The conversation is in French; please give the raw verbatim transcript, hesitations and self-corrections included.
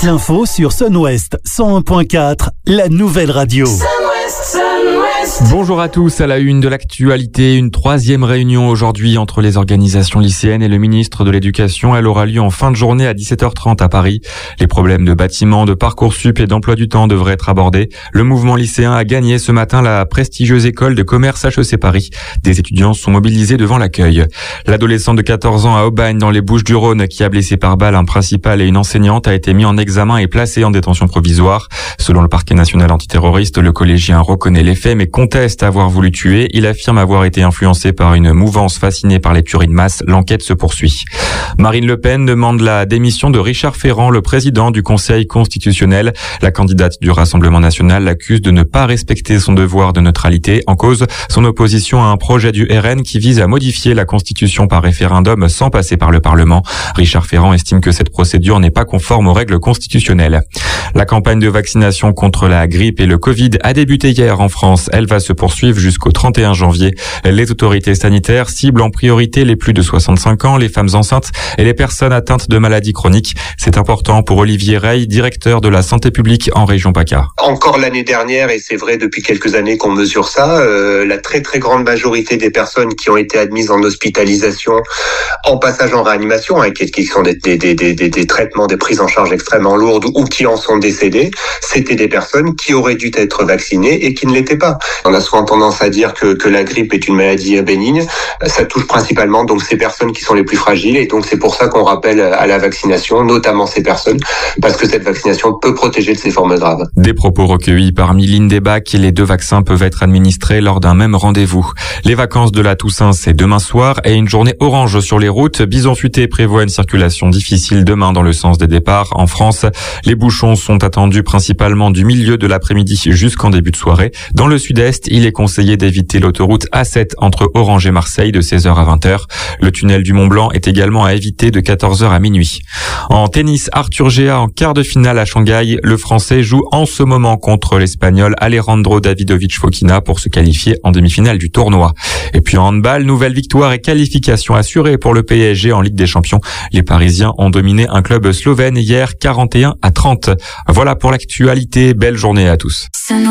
l'info sur Sun West cent un point quatre, la nouvelle radio. Sun West, Sun West. Bonjour à tous, à la une de l'actualité, une troisième réunion aujourd'hui entre les organisations lycéennes et le ministre de l'Éducation. Elle aura lieu en fin de journée à dix-sept heures trente à Paris. Les problèmes de bâtiments, de Parcoursup et d'emploi du temps devraient être abordés. Le mouvement lycéen a gagné ce matin la prestigieuse école de commerce H E C Paris. Des étudiants sont mobilisés devant l'accueil. L'adolescent de quatorze ans à Aubagne dans les Bouches-du-Rhône qui a blessé par balle un principal et une enseignante a été mis en examen et placé en détention provisoire. Selon le parquet national antiterroriste, le collégien reconnaît les faits mais conteste avoir voulu tuer. Il affirme avoir été influencé par une mouvance fascinée par les tueries de masse. L'enquête se poursuit. Marine Le Pen demande la démission de Richard Ferrand, le président du Conseil constitutionnel. La candidate du Rassemblement national l'accuse de ne pas respecter son devoir de neutralité. En cause, son opposition à un projet du R N qui vise à modifier la Constitution par référendum sans passer par le Parlement. Richard Ferrand estime que cette procédure n'est pas conforme aux règles constitutionnelles. La campagne de vaccination contre la grippe et le Covid a débuté hier en France. Elle va se poursuivre jusqu'au trente et un janvier. Les autorités sanitaires ciblent en priorité les plus de soixante-cinq ans, les femmes enceintes et les personnes atteintes de maladies chroniques. C'est important pour Olivier Rey, directeur de la santé publique en région PACA. Encore l'année dernière, et c'est vrai depuis quelques années qu'on mesure ça, euh, la très très grande majorité des personnes qui ont été admises en hospitalisation, en passage en réanimation, hein, qui, qui sont des, des, des, des, des traitements, des prises en charge extrêmement lourdes ou qui en sont décédées, c'était des personnes qui auraient dû être vaccinées et qui ne l'étaient pas. On a souvent tendance à dire que, que la grippe est une maladie bénigne. Ça touche principalement donc ces personnes qui sont les plus fragiles et donc c'est pour ça qu'on rappelle à la vaccination, notamment ces personnes, parce que cette vaccination peut protéger de ces formes graves. Des propos recueillis par Mylène Debac. Les deux vaccins peuvent être administrés lors d'un même rendez-vous. Les vacances de la Toussaint, c'est demain soir et une journée orange sur les routes. Bison Futé prévoit une circulation difficile demain dans le sens des départs. En France, les bouchons sont attendus principalement du milieu de l'après-midi jusqu'en début de soirée. Dans le sud-est, il est conseillé d'éviter l'autoroute A sept entre Orange et Marseille de seize heures à vingt heures. Le tunnel du Mont-Blanc est également à éviter de quatorze heures à minuit. En tennis, Arthur Géa en quart de finale à Shanghai. Le Français joue en ce moment contre l'Espagnol Alejandro Davidovich Fokina pour se qualifier en demi-finale du tournoi. Et puis en handball, nouvelle victoire et qualification assurée pour le P S G en Ligue des Champions. Les Parisiens ont dominé un club slovène hier quarante et un à trente. Voilà pour l'actualité. Belle journée à tous.